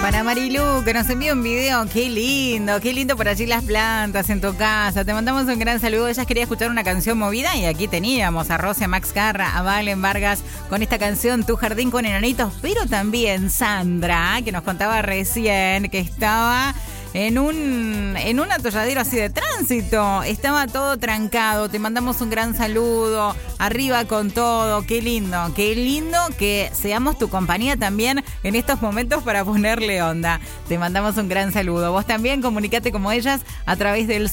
Para Marilu, que nos envía un video. Qué lindo por allí las plantas en tu casa. Te mandamos un gran saludo. Ella quería escuchar una canción movida y aquí teníamos a Rosy, a Max Garra, a Valen Vargas con esta canción Tu jardín con enanitos, pero también Sandra, que nos contaba recién que estaba en un atolladero así de tránsito. Estaba todo trancado. Te mandamos un gran saludo. Arriba con todo. Qué lindo que seamos tu compañía también en estos momentos para ponerle onda. Te mandamos un gran saludo. Vos también comunicate como ellas a través del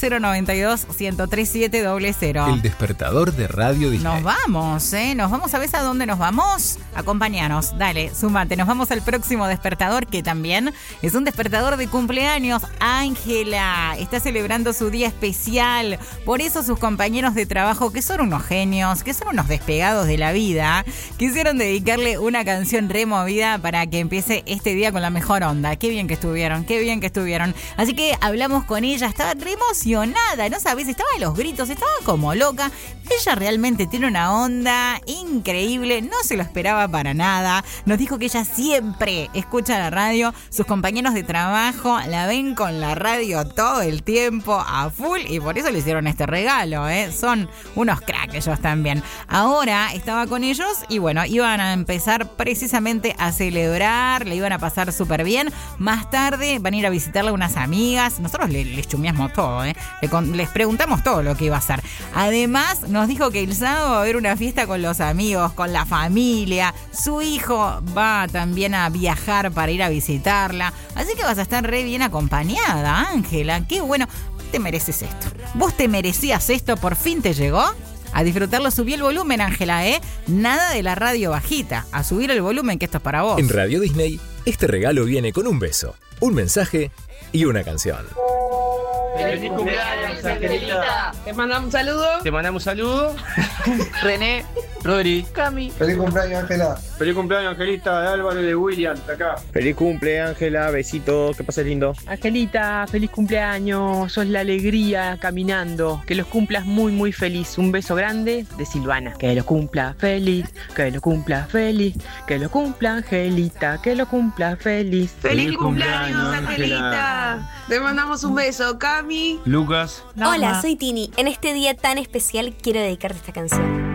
092-103700. El despertador de Radio Disney. Nos vamos, ¿sabés a dónde nos vamos? Acompáñanos, dale, sumate. Nos vamos al próximo despertador, que también es un despertador de cumpleaños. Ángela está celebrando su día especial. Por eso sus compañeros de trabajo, que son unos genios, que son unos despegados de la vida, quisieron dedicarle una canción removida para que empiece este día con la mejor onda. Qué bien que estuvieron. Así que hablamos con ella, estaba re emocionada, no sabés, estaba a los gritos, estaba como loca. Ella realmente tiene una onda increíble, no se lo esperaba para nada. Nos dijo que ella siempre escucha la radio, sus compañeros de trabajo la ven con la radio todo el tiempo a full y por eso le hicieron este regalo, Son unos cracks ellos también. Ahora estaba con ellos y bueno, iban a empezar precisamente a celebrar, le iban a pasar súper bien. Más tarde van a ir a visitarle a unas amigas. Nosotros les chumeamos todo, les preguntamos todo lo que iba a hacer. Además, nos dijo que el sábado va a haber una fiesta con los amigos, con la familia. Su hijo va también a viajar para ir a visitarla. Así que vas a estar re bien acompañada, Ángela. Qué bueno. Te mereces esto. Vos te merecías esto, por fin te llegó. A disfrutarlo, subí el volumen, Ángela, Nada de la radio bajita. A subir el volumen, que esto es para vos. En Radio Disney, este regalo viene con un beso, un mensaje y una canción. ¡Feliz cumpleaños, Angelita! Te mandamos un saludo. René, Rodri, Cami. ¡Feliz cumpleaños, Ángela! ¡Feliz cumpleaños, Angelita! De Álvaro y de William, de acá. ¡Feliz cumple, Ángela! Besitos, que pases lindo. Angelita, feliz cumpleaños. Sos la alegría caminando. Que los cumplas muy, muy feliz. Un beso grande de Silvana. Que lo cumpla feliz, que lo cumpla feliz, que lo cumpla Angelita, que lo cumpla feliz. ¡Feliz cumpleaños, Angelita! Te mandamos un beso, Cami. Lucas. Hola, soy Tini. En este día tan especial quiero dedicarte esta canción.